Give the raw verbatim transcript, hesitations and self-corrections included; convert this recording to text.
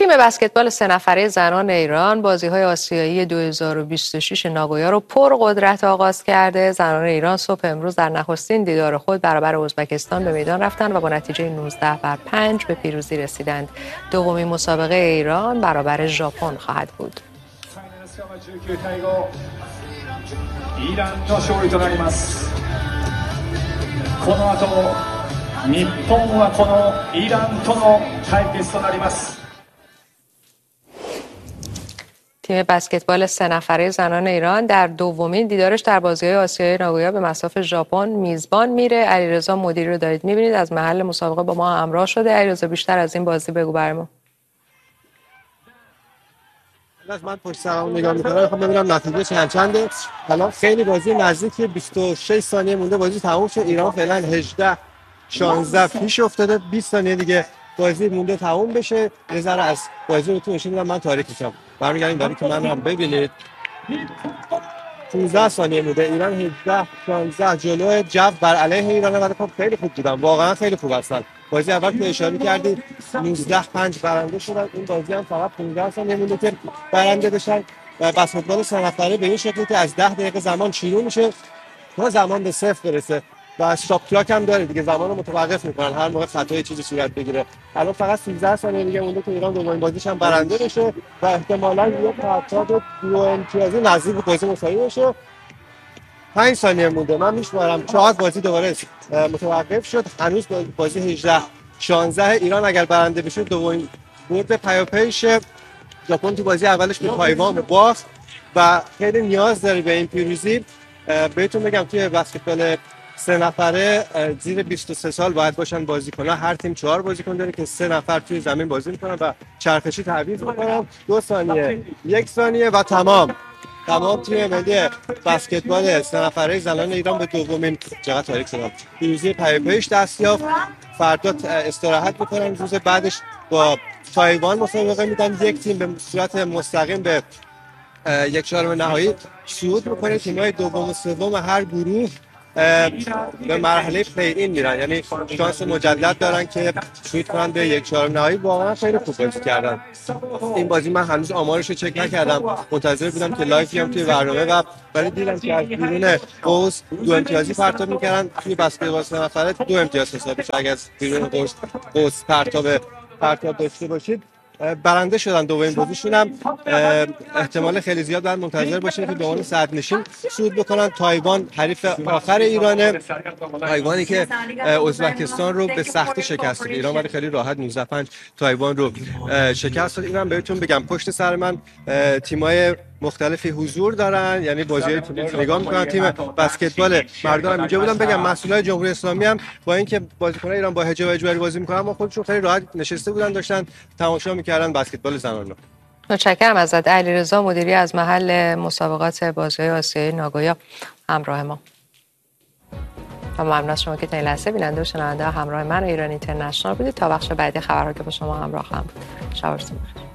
تیم بسکتبال سه نفره زنان ایران بازی‌های آسیایی دو هزار و بیست و شش ناگویا رو پر قدرت آغاز کرده. زنان ایران صبح امروز در نخستین دیدار خود برابر ازبکستان به میدان رفتند و با نتیجه نوزده بر پنج به پیروزی رسیدند. دومین مسابقه ایران برابر ژاپن خواهد بود. تیم بسکتبال سه نفره زنان ایران در دومین دیدارش در بازی‌های آسیایی ناگویا به مصاف ژاپن میزبان میره. علیرضا مدیری رو دارید می‌بینید، از محل مسابقه با ما همراه شده. علیرضا بیشتر از این بازی بگو برامون. من پشت سرم نگاه می‌کنم می‌خوام ببینم نتیجه چند چنده. الان خیلی بازی نزدیکی، بیست و شش ثانیه مونده بازی تموم شه. ایران فعلا هجده شانزده پیش افتاده، بیست ثانیه دیگه بازی مونده تموم بشه. یه ذره از بازی رو تو نشون میدم، من تاریک میشم. برمیگردیم برای که من هم ببینید. پانزده ثانیه مونده، ایران هجده شانزده جلو. جو بر علیه ایرانه، ولی خب خیلی خوب بودن، واقعا خیلی خوب هستن. بازی اول که اشاره کردید نوزده پنج برنده شدن، این بازی هم فقط پانزده ثانیه مونده که برنده بشن. و بسکتبال سه نفره به این شکلی که از ده دقیقه زمان شروع میشه تا زمان به صفر برسه و استاپ کلاک هم داره دیگه، زمان رو متوقف میکنن هر موقع خطای چیزی صورت بگیره. الان فقط سیزده ثانیه دیگه مونده که ایران دومین بازیش هم برنده بشه و احتمالاً یه تعداد دو امتیازی نزدیک به بازی مساوی بشه. پنج ثانیه مونده، من میشمارم چهار بازی دوباره متوقف شد. هنوز بازی هجده شانزده ایران اگر برنده بشه دومین برد پیاپیشه. ژاپن تو بازی اولش به تایوان باخت و خیلی نیاز داره به این پیروزی. بهتون بگم توی بسکتبال سه نفره زیر بیست و سه سال باید باشن بازیکن‌ها. هر تیم چهار بازیکن داره که سه نفر توی زمین بازی میکنن و چرخشی تعویض میکنن. دو ثانیه، یک ثانیه و تمام. تمام تیم ملی بسکتبال سه نفره زنان ایران به دومین چقدر تاریک شدم پیروزی پیاپیش دست یافت. فردا استراحت میکنن، روز بعدش با تایوان مسابقه میدن. یک تیم به صورت مستقیم به یک چهارم نهایی صعود میکنه. تیم‌های دوم و سوم هر گروه به مرحله پلی این میرن، یعنی شانس مجدد دارن که صعود کنن به یک چهارم نهایی. واقعا خیلی خوب بازی کردن. این بازی من هنوز آمارش رو چک نکردم، منتظر بودم که لایو بیام توی برنامه و ولی دیدم که از بیرون قوس دو امتیازی پرتاب میکردن. توی بسکتبال سه نفره دو امتیاز حساب میشه اگه از بیرون قوس قوس پرتاب پرتاب داشته باشید. برنده شدن دومین بازیشون هم احتمال خیلی زیاد باید منتظر باشیم که به عنوان صدرنشین صعود بکنن. تایوان حریف آخر ایرانه، تایوانی که ازبکستان رو به سختی شکست داد. ایران ولی خیلی راحت نوزده پنج تایوان رو شکست داد. اینم بهتون بگم پشت سر من تیمای مختلفی حضور دارن، یعنی بازی تیم رو نگاه میکنن. تیم بسکتبال مردان هم اینجا بودن. بگم مسئولای جمهوری اسلامی هم با اینکه بازیکنان ایران با حجاب اجباری بازی میکنن اما خودشون خیلی راحت نشسته بودن، داشتن تماشا میکردن بسکتبال زنان رو. متشکرم ازت علیرضا مدیری از محل مسابقات بازی‌های آسیایی ناگویا همراه ما. و ممنون از شما که تا این لحظه بیننده و شنونده همراه من و ایران اینترنشنال بودید. تا بخش بعدی خبرها که با شما همراه خواهم بود. شب و روزتون بخیر.